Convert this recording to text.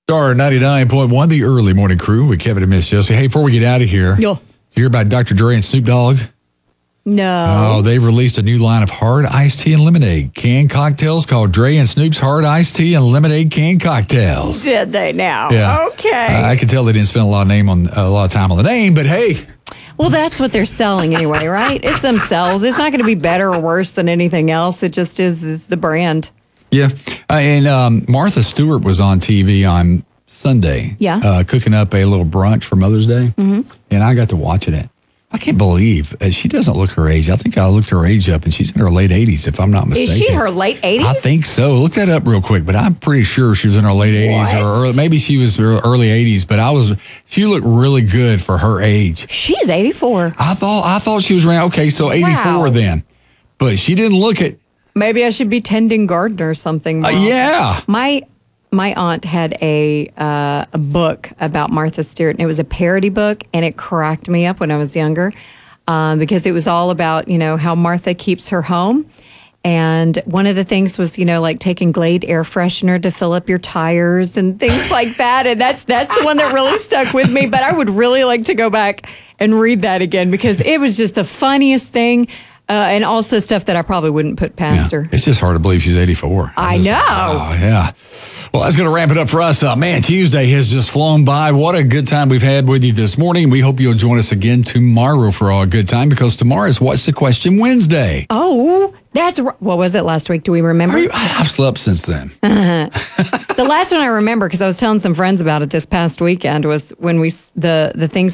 Star 99.1, the early morning crew with Kevin and Miss Josie. Hey, before we get out of here, Yo. you hear about Dr. Dre and Snoop Dogg? No. Oh, they've released a new line of hard iced tea and lemonade canned cocktails called Dre and Snoop's Hard Iced Tea and Lemonade Canned Cocktails. Did they now? Yeah. Okay. I can tell they didn't spend a lot of time on the name, but hey. Well, that's what they're selling anyway, right? It's themselves. It's not going to be better or worse than anything else. It just is the brand. Yeah. And Martha Stewart was on TV on Sunday. Yeah. Cooking up a little brunch for Mother's Day. Mm-hmm. And I got to watching it. I can't believe she doesn't look her age. I think I looked her age up, and she's in her late 80s, if I'm not mistaken. Is she her late 80s? I think so. Look that up real quick, but I'm pretty sure she was in her late 80s or maybe she was early 80s, but she looked really good for her age. She's 84. I thought she was around, okay, so 84 then. But she didn't look it. Maybe I should be tending garden or something. Yeah. My aunt had a book about Martha Stewart, and it was a parody book, and it cracked me up when I was younger because it was all about, how Martha keeps her home. And one of the things was, like taking Glade air freshener to fill up your tires and things like that. And that's the one that really stuck with me. But I would really like to go back and read that again because it was just the funniest thing. And also stuff that I probably wouldn't put past her. It's just hard to believe she's 84. I know. Oh, yeah. Well, that's going to wrap it up for us. Man, Tuesday has just flown by. What a good time we've had with you this morning. We hope you'll join us again tomorrow for a good time because tomorrow is What's the Question Wednesday. Oh, what was it last week? Do we remember? I've slept since then. The last one I remember, because I was telling some friends about it this past weekend, was when the things